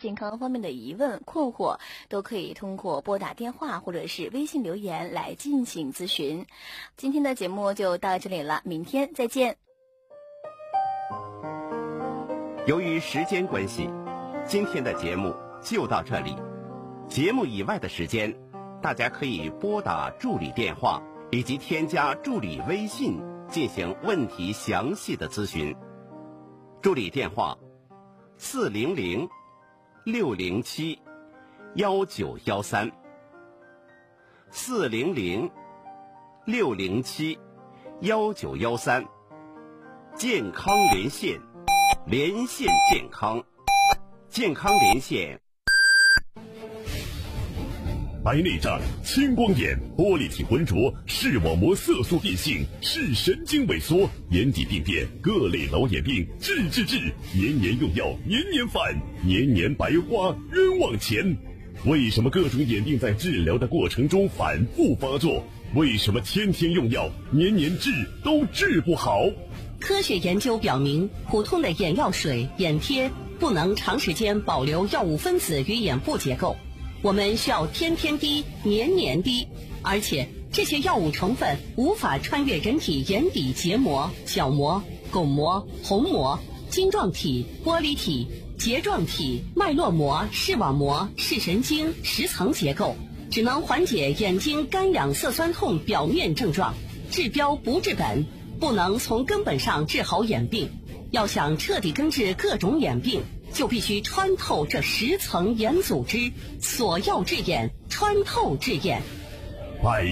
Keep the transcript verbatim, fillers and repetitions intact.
健康方面的疑问困惑，都可以通过拨打电话或者是微信留言来进行咨询。今天的节目就到这里了，明天再见。 由于时间关系，今天的节目就到这里。节目以外的时间，大家可以拨打助理电话以及添加助理微信进行问题详细的咨询。助理电话四零零六零七幺九幺三，四零零六零七幺九幺三，健康连线，连线健康，健康连线。 白内障、青光眼、玻璃体浑浊、视网膜色素变性、视神经萎缩、眼底病变、各类老眼病，治治治！年年用药，年年犯，年年白花，冤枉钱。为什么各种眼病在治疗的过程中反复发作？为什么天天用药，年年治都治不好？ 科学研究表明，普通的眼药水、眼贴不能长时间保留药物分子与眼部结构。我们需要天天滴，年年滴，而且这些药物成分无法穿越人体眼底结膜、角膜、巩膜、虹膜、晶状体、玻璃体、睫状体、脉络膜、视网膜、视神经十层结构，只能缓解眼睛干痒涩酸痛表面症状，治标不治本，不能从根本上治好眼病。要想彻底根治各种眼病，就必须穿透这十层眼组织，锁药治眼，穿透治眼。 百